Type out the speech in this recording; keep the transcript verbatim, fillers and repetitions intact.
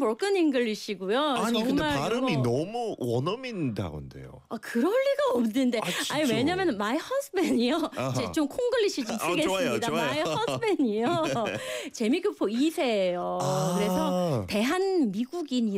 broken English이고요. 아니 근데 정말 발음이 이거- 너무 원어민다건데요. 아, 그럴 리가 없는데. 아, 진짜. 아니 왜냐면 my husband이요. 아하. 제 좀 콩글리시 좀 아, 쓰겠습니다. 좋아요, 좋아요. my husband이요. 재미교포 이 세예요. 아. 그래서 대한 미국인